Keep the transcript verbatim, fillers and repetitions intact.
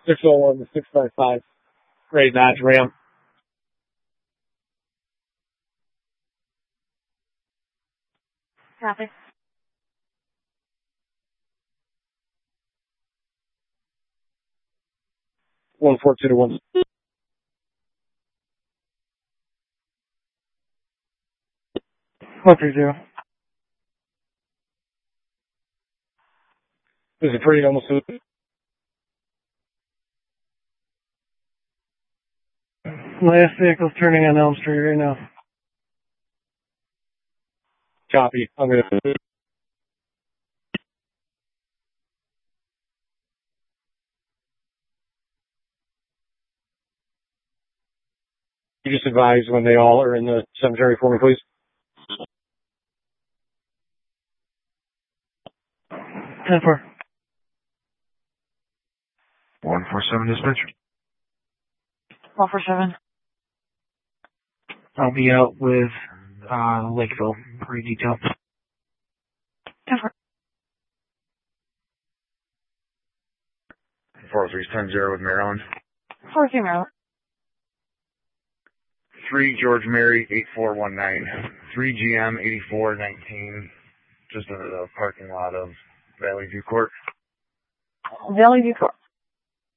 six oh one to six five five. Great Dodge Ram. Copy. One four two to one. One three zero. Is it pretty almost? Last vehicle's turning on Elm Street right now. Copy. I'm gonna. You just advise when they all are in the cemetery for me, please. ten four. one four seven dispatcher. one four seven. I'll be out with uh, Lakeville. Pretty detailed. ten four. four oh three ten zero with Maryland. four three Maryland. three George Mary eight four one nine. three G M eighty-four nineteen. Just under the parking lot of Valley View Court. Valley View Court.